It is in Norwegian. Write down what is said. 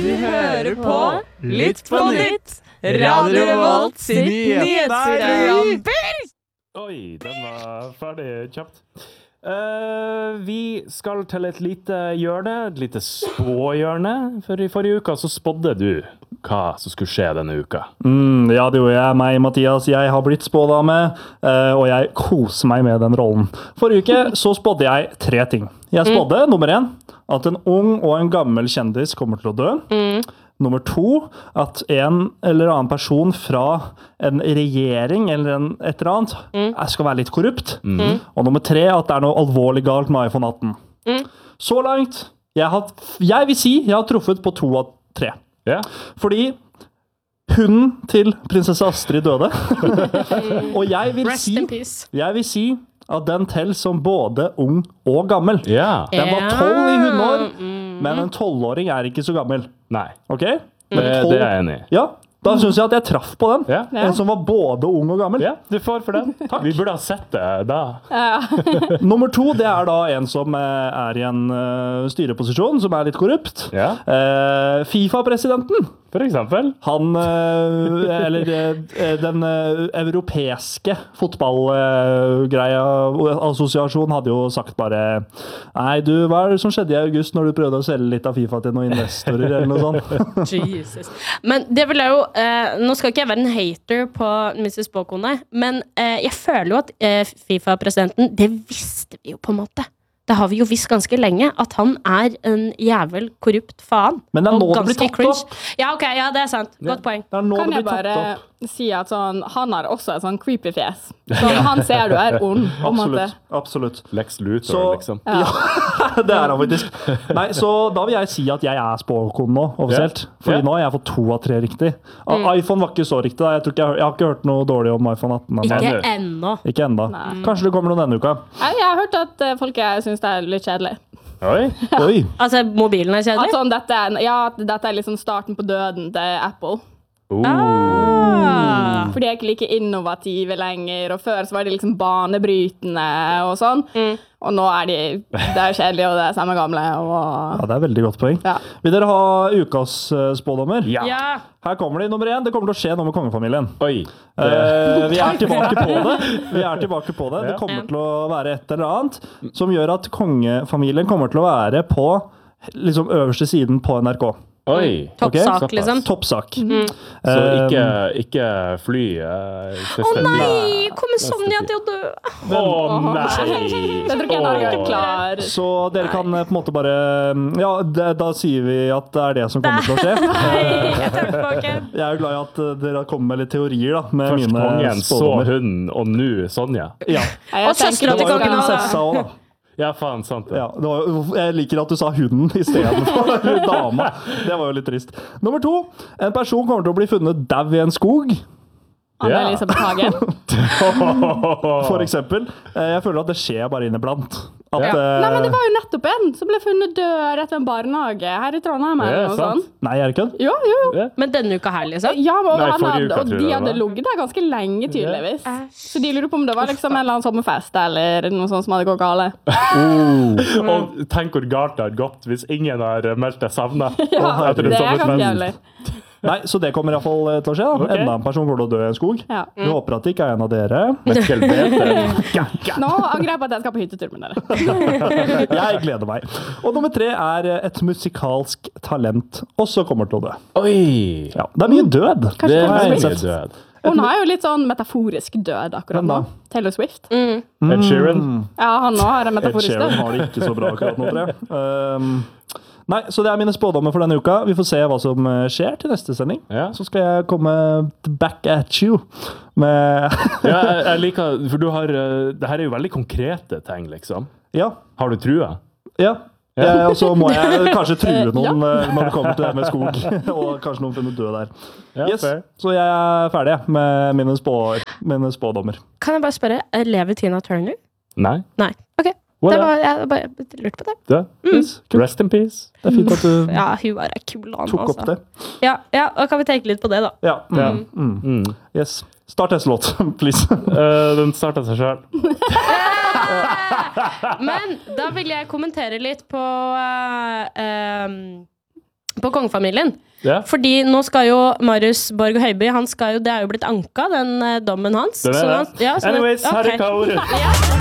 hører på Litt på nytt, Radio Revolt sin nyhetsprogram. Oi, den var ferdig kjapt. Vi skal til et lite hjørne, et lite spåhjørne. For i forrige uka så spådde du hva som skulle skje denne uka. Ja, det gjorde jeg, meg, Mathias. Jeg har blitt spådame, og jeg koser meg med den rollen. Forrige uke så spådde jeg 3 ting. Jeg spådde, nummer 1, at en ung og en gammel kjendis kommer til å dø. Nummer 2, at en eller annen person fra en regjering eller et eller annet skal være litt korrupt. Og nummer 3, at det er noe alvorlig galt med iPhone 18. Så langt, jeg vil si jeg har truffet på 2 av 3. Ja. Fordi hunden til prinsesse Astrid døde. Og jeg vil si at den teller som både ung og gammel. Ja. Den var 12 i hundeår, men en 12-åring er ikke så gammel. Nei, Ok? det er jeg enig i. Ja, da synes jeg at jeg traff på den. Ja. En som var både ung og gammel. Ja, du får for den. Takk. Vi burde ha sett det da. Nummer 2, det er da en som er i en styreposisjon, som er litt korrupt. Ja, FIFA-presidenten. for eksempel. Han, eller den europeiske fotballgreia, assosiasjonen hadde jo sagt bare nei, hva er det som skjedde i august når du prøvde å selge litt av FIFA til noen investorer eller noe sånt? Jesus. Men det vil jeg jo, nå skal ikke jeg være en hater på Mrs. Bokone, men jeg føler jo at FIFA-presidenten, det visste vi jo på en måte. Det har vi jo visst ganske lenge, at han er en jævel korrupt faen. Men det er nå det blir ganske tatt cringe. opp. Ja, ok, ja, det er sant. Godt poeng. Det er nå Kan det jeg blir tatt bare opp. si at sånn, han har også et sånn creepy fjes. Sånn, han ser du er ond, på en måte. Absolutt. Lex Luthor, Så, liksom. det er han faktisk. Nei, så da vil jeg si at jeg er spåkone nå, offisielt. Fordi nå har jeg fått 2 av 3 riktig. iPhone var ikke så riktig da. Jeg har ikke hørt noe dårlig om iPhone 18. Ikke Nei. ennå. Ikke enda. Kanskje det kommer noe denne uka. Jeg har hørt at folk synes det er litt kjedelig. Oi. Oi. Altså, mobilen er At kjedelig? sånn, dette er liksom starten på døden til Apple. For de er ikke like innovative lenger, og før så var de liksom banebrytende og sånn. Og nå er det er kjedelig, og det er samme gamle. Ja, det er veldig godt poeng. Ja. Vil dere ha ukas spådommer? Ja. Ja. Her kommer de, nummer 1. Det kommer til å skje noe med kongefamilien. Oi. Vi er tilbake på det. Det kommer til å være et eller annet som gjør at kongefamilien kommer til å være på liksom øverste siden på NRK. Oi. Toppsak, Ok, liksom. Toppsak. Så ikke fly Nei, kommer Sonja til å dø? nei. Det tror ikke jeg Norge er klar. Så dere kan på en måte bare ja, da sier vi at det er det som kommer til å skje. Nei, jeg tar tilbake. Jeg er jo glad i at dere kommer med litt teorier da, med Først mine kongen, så spådommer. hun, og nå Sonja. Ja, Og søstera det til var jo kongen også. prinsessa også da. Ja, faen, sant det. Ja, jeg liker at du sa hunden i stedet for dama. Det var jo litt trist. Nummer 2. En person kommer til å bli funnet dau i en skog. Anne-Elisabeth Hagen. For eksempel. Jeg føler at det skjer bare inneblant. At, Nei, men det var jo nettopp en som ble funnet død rett ved en barnehage her i Trondheim. Ja, Eller noe sant. sånt. Nei, er det kødd? Jo. Men denne uka her, liksom? Ja, og, Nei, forrige uke, og tror de jeg hadde det var. ligget der ganske lenge, tydeligvis. Æsj. Så de lurer på om det var liksom en eller annen sommerfest eller noe sånt som hadde gått gale. Og tenk hvor galt det har gått hvis ingen har meldt deg savnet. Ja, etter en det er ganske sommerfest. jævlig. Nei, så det kommer i hvert fall til å skje. Da. Ok. Enda en person går til å dø i en skog. Ja. Vi håper at det ikke er en av dere. Mikkel Beter. Nå angrer jeg på at jeg skal på hyttetur med dere. Jeg gleder meg. Og nummer 3 er et musikalsk talent også kommer til å dø. Oi! Ja, det er mye død. Kanskje Det Taylor er Swift. mye død. Hun har jo litt sånn metaforisk død akkurat Hvem nå. da? Taylor Swift. Ed Sheeran. Ja, han nå har en Ed metaforisk Sheeran død. har det ikke så bra akkurat nå, tror jeg. Nei, så det er mine spådommer for denne uka. Vi får se hva som skjer til neste sending. Ja. Så skal jeg komme back at you med Ja, jeg liker, for du har, det her er jo veldig konkrete ting, liksom. Ja, Har du trua? ja. Og så må jeg kanskje true noen når det kommer til det med skog, og kanskje noen finner død der. Ja, Yes, fair. så jeg er ferdig med mine spådommer. Kan jeg bare spørre, lever Tina Turner? Nei. Nei, ok. What Det up? var, jeg bare lurte på det. Død? Yes, kult. Rest in peace. Det er fint at du Ja, hun var en kul dame, tok opp altså. det. Ja, da kan vi tenke litt på det, da. Ja, Ja. yes. Start neste låt, please. Den startet seg selv. Men da vil jeg kommentere litt på kongefamilien. Ja. Fordi nå skal jo Marius Borg Høiby, det er jo blitt anka, den dommen hans. Den er det. Ja, Anyways, her er ok. hva ordet.